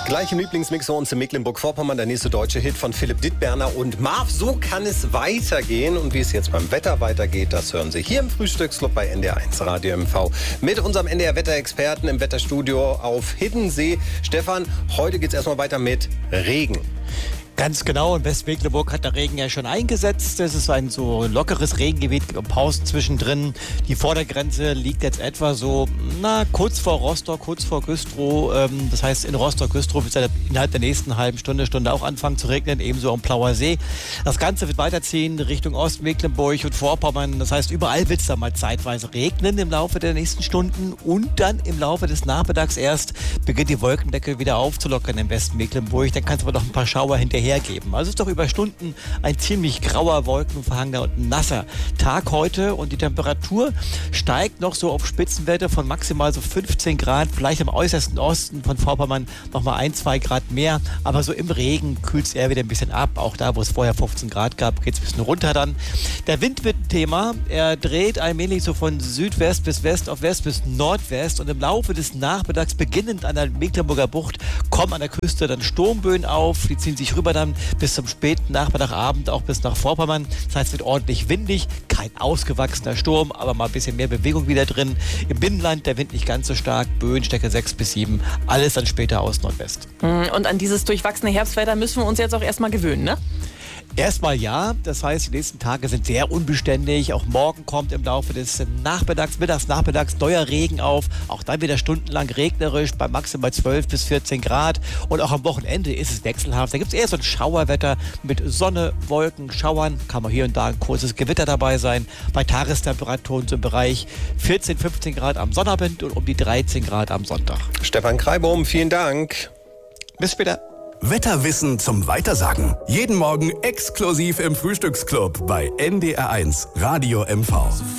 Gleich im Lieblingsmix für uns in Mecklenburg-Vorpommern, der nächste deutsche Hit von Philipp Dittberner und Marv. So kann es weitergehen. Und wie es jetzt beim Wetter weitergeht, das hören Sie hier im Frühstücksclub bei NDR1 Radio MV. Mit unserem NDR-Wetterexperten im Wetterstudio auf Hiddensee. Stefan, heute geht es erstmal weiter mit Regen. Ganz genau, in Westmecklenburg hat der Regen ja schon eingesetzt. Es ist ein so lockeres Regengebiet, Pausen zwischendrin. Die Vordergrenze liegt jetzt etwa so kurz vor Rostock, kurz vor Güstrow. Das heißt, in Rostock-Güstrow wird es innerhalb der nächsten halben Stunde auch anfangen zu regnen, ebenso am Plauer See. Das Ganze wird weiterziehen Richtung Ostmecklenburg und Vorpommern. Das heißt, überall wird es dann mal zeitweise regnen im Laufe der nächsten Stunden. Und dann im Laufe des Nachmittags erst beginnt die Wolkendecke wieder aufzulockern im Westmecklenburg. Dann kann es aber noch ein paar Schauer hinterhergeben. Also es ist doch über Stunden ein ziemlich grauer, wolkenverhangener und nasser Tag heute. Und die Temperatur steigt noch so auf Spitzenwerte von maximal so 15 Grad. Vielleicht im äußersten Osten von Vorpommern noch mal 1-2 Grad mehr. Aber so im Regen kühlt es eher wieder ein bisschen ab. Auch da, wo es vorher 15 Grad gab, geht es ein bisschen runter dann. Der Wind wird ein Thema. Er dreht allmählich so von Südwest bis West auf West bis Nordwest. Und im Laufe des Nachmittags, beginnend an der Mecklenburger Bucht, kommen an der Küste dann Sturmböen auf. Die ziehen sich rüber dann bis zum späten Nachmittagabend, auch bis nach Vorpommern. Das heißt, es wird ordentlich windig. Kein ausgewachsener Sturm, aber mal ein bisschen mehr Bewegung wieder drin. Im Binnenland der Wind nicht ganz so stark. Böenstärke 6 bis 7. Alles dann später aus Nordwest. Und an dieses durchwachsene Herbstwetter müssen wir uns jetzt auch erstmal gewöhnen, ne? Erstmal ja, das heißt, die nächsten Tage sind sehr unbeständig. Auch morgen kommt im Laufe des Nachmittags neuer Regen auf. Auch dann wieder stundenlang regnerisch bei maximal 12 bis 14 Grad. Und auch am Wochenende ist es wechselhaft. Da gibt es eher so ein Schauerwetter mit Sonne, Wolken, Schauern. Kann man hier und da ein kurzes Gewitter dabei sein. Bei Tagestemperaturen im Bereich 14, 15 Grad am Sonnabend und um die 13 Grad am Sonntag. Stefan Kreibaum, vielen Dank. Bis später. Wetterwissen zum Weitersagen. Jeden Morgen exklusiv im Frühstücksclub bei NDR1 Radio MV.